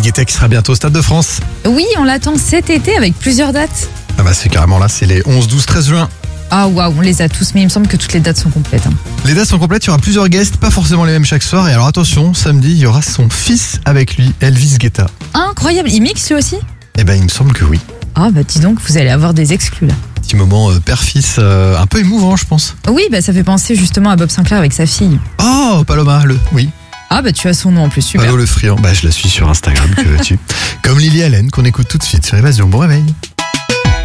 Guetta qui sera bientôt au Stade de France. Oui, on l'attend cet été avec plusieurs dates. Ah bah c'est carrément là, c'est les 11, 12, 13 juin. Ah waouh, on les a tous, mais il me semble que toutes les dates sont complètes. Les dates sont complètes, il y aura plusieurs guests, pas forcément les mêmes chaque soir. Et alors attention, samedi, il y aura son fils avec lui, Elvis Guetta. Incroyable, il mixe lui aussi? Eh ben il me semble que oui. Ah bah dis donc, vous allez avoir des exclus là. Petit moment père-fils un peu émouvant, je pense. Oui, bah ça fait penser justement à Bob Sinclair avec sa fille. Oh, Paloma, oui. Ah bah tu as son nom en plus, super. Palo le friand, bah je la suis sur Instagram, que veux-tu. Comme Lily Allen, qu'on écoute tout de suite sur Évasion. Bon réveil.